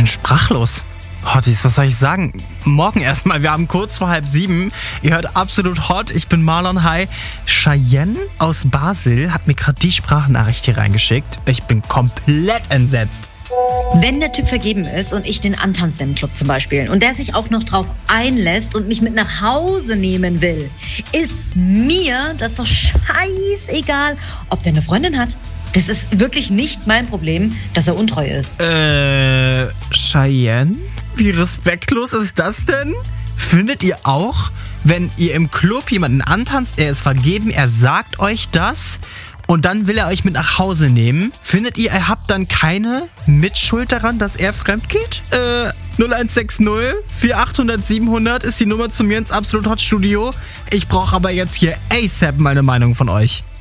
bin sprachlos. Hotties, was soll ich sagen? Morgen erstmal, wir haben kurz vor 6:30. Ihr hört absolut hot, ich bin Marlon. Hi. Cheyenne aus Basel hat mir gerade die Sprachnachricht hier reingeschickt. Ich bin komplett entsetzt. Wenn der Typ vergeben ist und ich den antanze im Club zum Beispiel und der sich auch noch drauf einlässt und mich mit nach Hause nehmen will, ist mir das doch scheißegal, ob der eine Freundin hat. Das ist wirklich nicht mein Problem, dass er untreu ist. Cheyenne? Wie respektlos ist das denn? Findet ihr auch, wenn ihr im Club jemanden antanzt, er ist vergeben, er sagt euch das und dann will er euch mit nach Hause nehmen? Findet ihr habt dann keine Mitschuld daran, dass er fremd geht? 0160 4800 700 ist die Nummer zu mir ins Absolut Hot Studio. Ich brauche aber jetzt hier ASAP mal eine Meinung von euch.